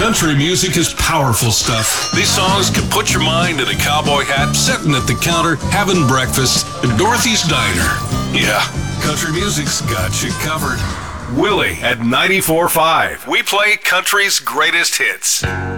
Country music is powerful stuff. These songs can put your mind in a cowboy hat, sitting at the counter, having breakfast at Dorothy's Diner. Yeah, country music's got you covered. Willie at 94.5. We play country's greatest hits.